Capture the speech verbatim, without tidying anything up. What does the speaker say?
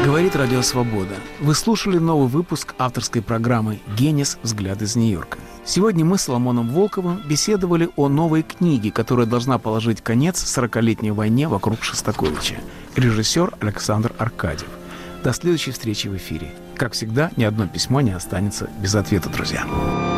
Говорит Радио Свобода. Вы слушали новый выпуск авторской программы «Генис. Взгляд из Нью-Йорка». Сегодня мы с Соломоном Волковым беседовали о новой книге, которая должна положить конец сорокалетней войне вокруг Шостаковича. Режиссер Александр Аркадьев. До следующей встречи в эфире. Как всегда, ни одно письмо не останется без ответа, друзья.